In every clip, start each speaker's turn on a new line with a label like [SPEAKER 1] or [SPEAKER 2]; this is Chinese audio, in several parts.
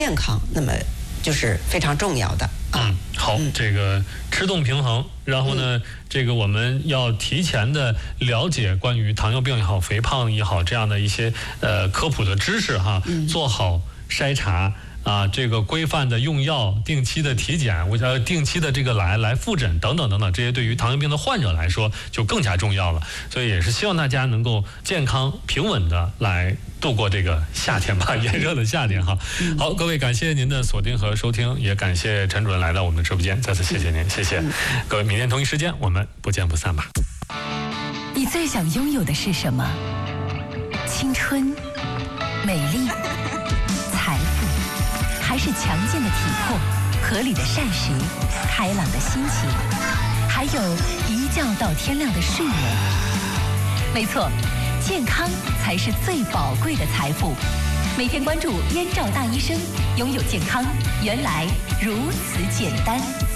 [SPEAKER 1] 健康，那么就是非常重要的。
[SPEAKER 2] 好，这个吃动平衡，然后呢，这个我们要提前的了解关于糖尿病也好、肥胖也好这样的一些科普的知识哈，做好筛查。这个规范的用药、定期的体检，定期的这个来复诊等等等等，这些对于糖尿病的患者来说就更加重要了。所以也是希望大家能够健康平稳的来度过这个夏天吧，炎热的夏天哈。好，各位感谢您的锁定和收听，也感谢陈主任来到我们的直播间，再次谢谢您，谢谢各位。明天同一时间我们不见不散吧。
[SPEAKER 3] 你最想拥有的是什么？青春、美丽、财富，还是强健的体魄、合理的膳食、开朗的心情，还有一觉到天亮的睡眠？没错，健康才是最宝贵的财富。每天关注燕赵大医生，拥有健康原来如此简单。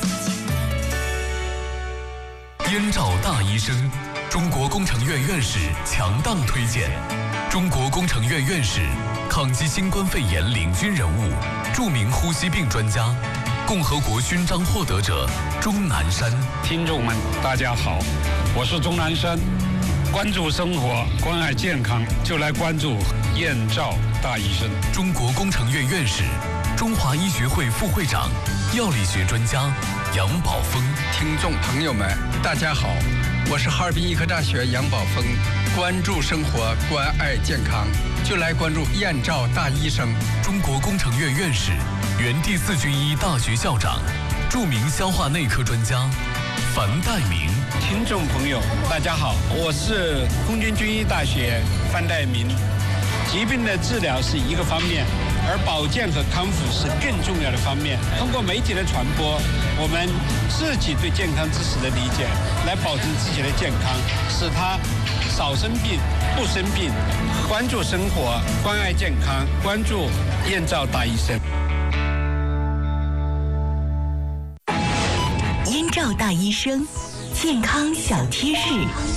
[SPEAKER 4] 燕赵大医生，中国工程院院士强档推荐，中国工程院院士，抗击新冠肺炎领军人物，著名呼吸病专家，共和国勋章获得者钟南山。
[SPEAKER 5] 听众们，大家好，我是钟南山。关注生活，关爱健康，就来关注燕赵大医生。
[SPEAKER 4] 中国工程院院士，中华医学会副会长，药理学专家杨宝峰。
[SPEAKER 6] 听众朋友们，大家好，我是哈尔滨医科大学杨宝峰。关注生活，关爱健康，就来关注燕赵大医生。
[SPEAKER 4] 中国工程院院士，原第4军医大学校长，著名消化内科专家樊岱明。
[SPEAKER 5] 听众朋友，大家好，我是空军军医大学樊岱明。疾病的治疗是一个方面，而保健和康复是更重要的方面。通过媒体的传播，我们自己对健康知识的理解，来保证自己的健康，使他少生病、不生病。关注生活，关爱健康，关注燕赵大医生。
[SPEAKER 3] 燕赵大医生，健康小贴士。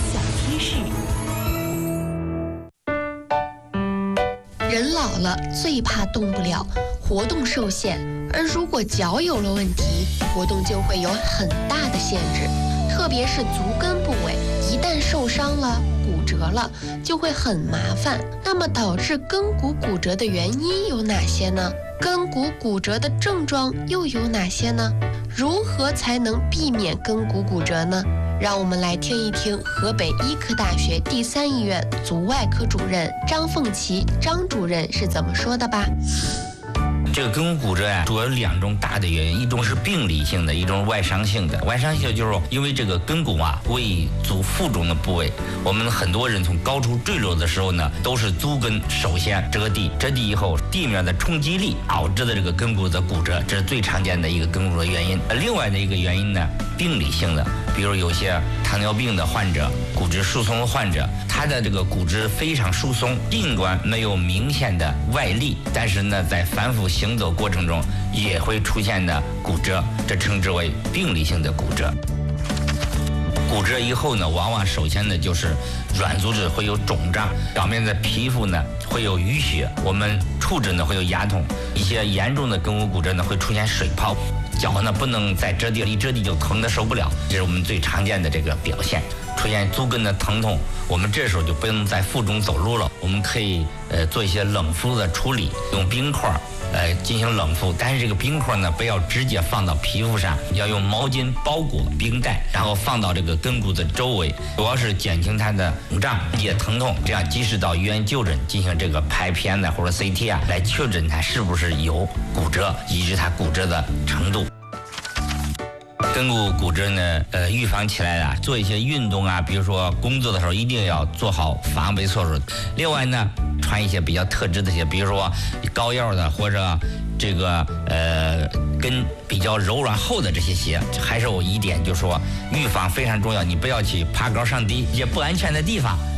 [SPEAKER 7] 人老了最怕动不了，活动受限，而如果脚有了问题，活动就会有很大的限制，特别是足跟部位，一旦受伤了、骨折了，就会很麻烦。那么导致跟骨骨折的原因有哪些呢？跟骨骨折的症状又有哪些呢？如何才能避免跟骨骨折呢？让我们来听一听河北医科大学第3医院足外科主任张凤琪张主任是怎么说的吧。
[SPEAKER 8] 这个跟骨骨折主要有2种大的原因，一种是病理性的，一种是外伤性的。外伤性就是因为这个跟骨为足腹中的部位，我们很多人从高处坠落的时候呢，都是足跟首先折地，折地以后地面的冲击力导致的这个跟骨的骨折，这是最常见的一个跟骨的原因。另外的一个原因呢，病理性的，比如有些糖尿病的患者、骨质疏松的患者，他的这个骨质非常疏松，尽管没有明显的外力，但是呢，在反复行走过程中也会出现的骨折，这称之为病理性的骨折。骨折以后呢，往往首先呢就是软组织会有肿胀，表面的皮肤呢会有淤血，我们触诊呢会有牙痛，一些严重的跟骨骨折呢会出现水泡，脚呢不能再折地了，一折地就疼得受不了，这是我们最常见的这个表现。出现足跟的疼痛，我们这时候就不能在腹中走路了，我们可以做一些冷敷的处理，用冰块进行冷敷，但是这个冰块呢不要直接放到皮肤上，要用毛巾包裹冰袋，然后放到这个跟骨的周围，主要是减轻它的肿胀、缓解疼痛，这样及时到医院就诊进行这个拍片或者 CT 来确诊它是不是有骨折，以及它骨折的程度。跟骨骨折呢，预防起来了，做一些运动比如说工作的时候一定要做好防备措施。另外呢，穿一些比较特制的鞋，比如说高腰的或者这个跟比较柔软厚的这些鞋。还是有一点就是说，预防非常重要，你不要去爬高上低一些不安全的地方。